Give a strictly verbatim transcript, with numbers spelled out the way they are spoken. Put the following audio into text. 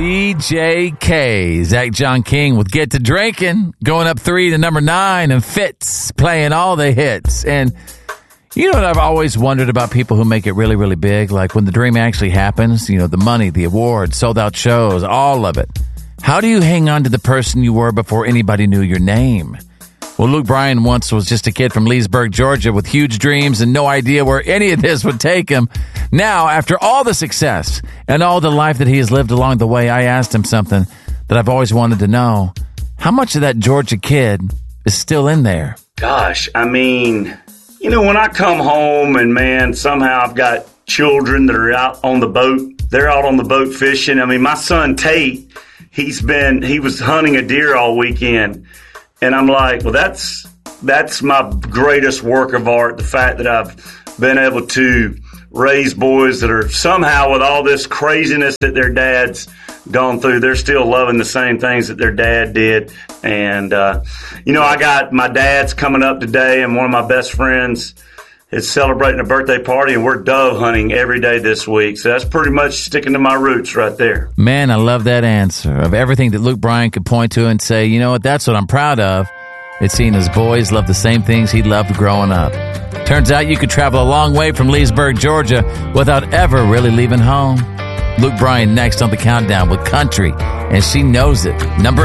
D J K, Zach John King with Get to Drinking, going up three to number nine, and Fitz playing all the hits. And you know what I've always wondered about people who make it really, really big? Like when the dream actually happens, you know, the money, the awards, sold out shows, all of it. How do you hang on to the person you were before anybody knew your name? Well, Luke Bryan once was just a kid from Leesburg, Georgia, with huge dreams and no idea where any of this would take him. Now, after all the success and all the life that he has lived along the way, I asked him something that I've always wanted to know. How much of that Georgia kid is still in there? Gosh, I mean, you know, when I come home and, man, somehow I've got children that are out on the boat. They're out on the boat fishing. I mean, my son Tate, he's been, he was hunting a deer all weekend. And I'm like, well, that's that's my greatest work of art, the fact that I've been able to raise boys that are somehow, with all this craziness that their dad's gone through, they're still loving the same things that their dad did. And, uh, you know, I got my dad's coming up today, and one of my best friends is celebrating a birthday party, and we're dove hunting every day this week. So that's pretty much sticking to my roots right there. Man, I love that answer. Of everything that Luke Bryan could point to and say, you know what, that's what I'm proud of. It's seeing his boys love the same things he loved growing up. Turns out you could travel a long way from Leesburg, Georgia, without ever really leaving home. Luke Bryan next on the countdown with Country, and she knows it. Number